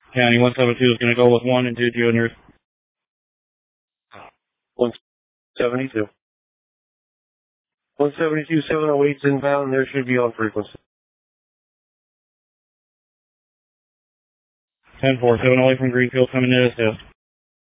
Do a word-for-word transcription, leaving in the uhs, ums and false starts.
County one seventy-two is going to go with one and two juniors. one seventy-two. one seventy-two, seven oh eight's inbound. There should be on frequency. ten four, seven oh eight from Greenfield coming in as test.